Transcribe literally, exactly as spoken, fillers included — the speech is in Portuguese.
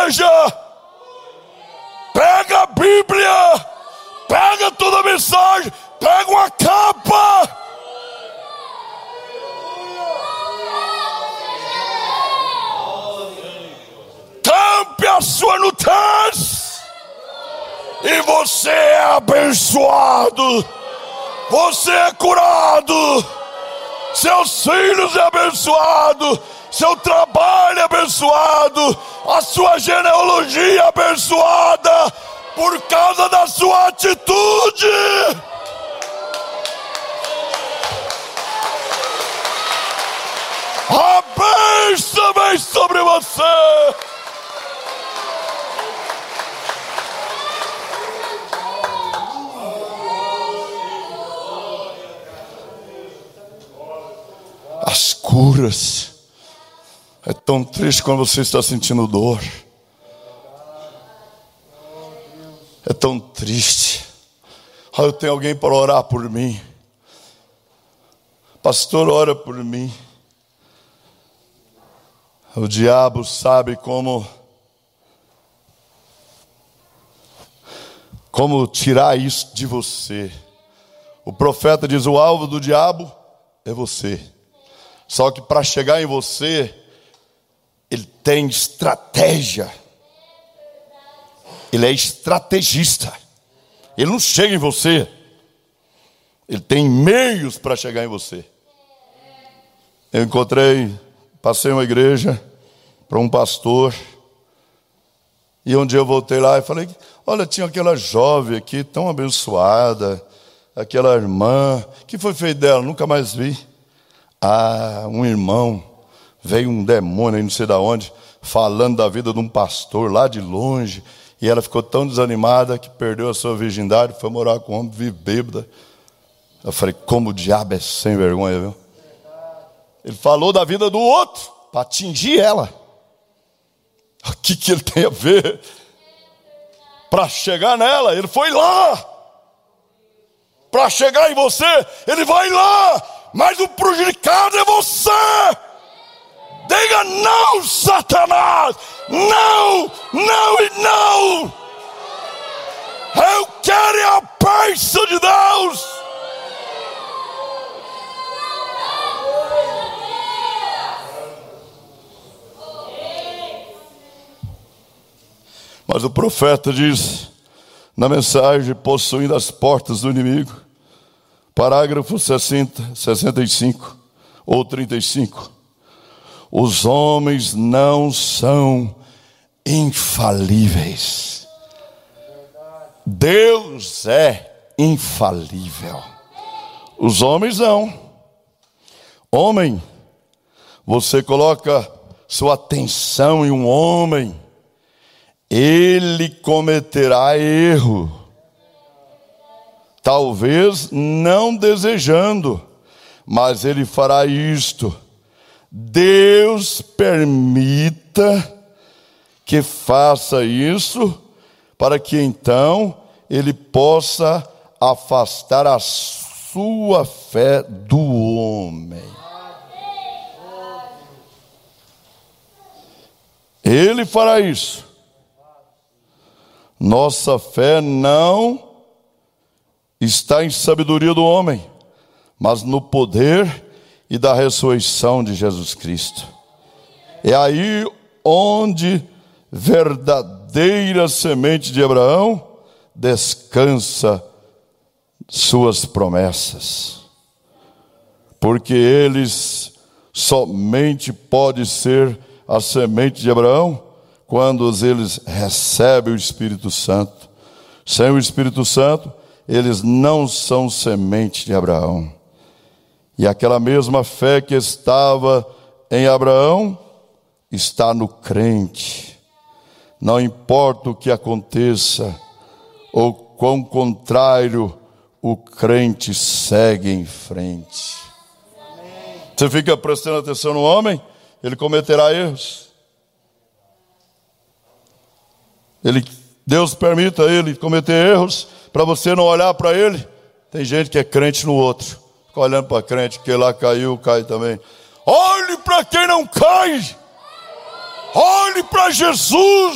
igreja, pega a Bíblia, pega toda a mensagem, pega uma capa. Tampe a sua nudez e você é abençoado, você é curado, seus filhos é abençoado, seu trabalho é abençoado, a sua genealogia é abençoada por causa da sua atitude. A bênção vem sobre você. As curas. É tão triste quando você está sentindo dor. É tão triste. Ah, eu tenho alguém para orar por mim. Pastor, ora por mim. O diabo sabe como como tirar isso de você. O profeta diz: o alvo do diabo é você. Só que para chegar em você, ele tem estratégia. Ele é estrategista. Ele não chega em você. Ele tem meios para chegar em você. Eu encontrei, passei uma igreja para um pastor. E um dia eu voltei lá e falei: olha, tinha aquela jovem aqui tão abençoada, aquela irmã, que foi feito dela? Nunca mais vi. Ah, um irmão, veio um demônio aí não sei de onde, falando da vida de um pastor lá de longe, e ela ficou tão desanimada que perdeu a sua virgindade, foi morar com um homem, vive bêbada. Eu falei: como o diabo é sem vergonha, viu? Ele falou da vida do outro para atingir ela. O que, que ele tem a ver? Para chegar nela, ele foi lá. Para chegar em você, ele vai lá. Mas o prejudicado é você. Diga não, Satanás. Não, não e não. Eu quero a bênção de Deus. Mas o profeta diz na mensagem: possuindo as portas do inimigo. Parágrafo sessenta, sessenta e cinco ou trinta e cinco. Os homens não são infalíveis. Deus é infalível. Os homens não. Homem, você coloca sua atenção em um homem, ele cometerá erro. Talvez não desejando, mas ele fará isto. Deus permita que faça isso, para que então ele possa afastar a sua fé do homem. Ele fará isso. Nossa fé não está em sabedoria do homem, mas no poder e da ressurreição de Jesus Cristo. É aí onde verdadeira semente de Abraão descansa suas promessas. Porque eles somente pode ser a semente de Abraão quando eles recebem o Espírito Santo. Sem o Espírito Santo, eles não são semente de Abraão. E aquela mesma fé que estava em Abraão está no crente. Não importa o que aconteça, ou quão contrário, o crente segue em frente. Você fica prestando atenção no homem, ele cometerá erros. Ele, Deus permita ele cometer erros, para você não olhar para ele. Tem gente que é crente no outro, fica olhando para crente, que lá caiu, cai também. Olhe para quem não cai, olhe para Jesus.